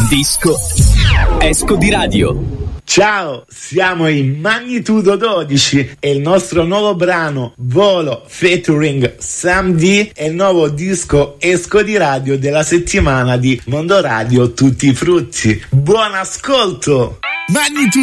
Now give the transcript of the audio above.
Disco Esco di Radio. Ciao, siamo in Magnitudo 12 e il nostro nuovo brano Volo featuring Sam D è il nuovo disco Esco di Radio della settimana di Mondo Radio Tutti i Frutti. Buon ascolto! Magnitudo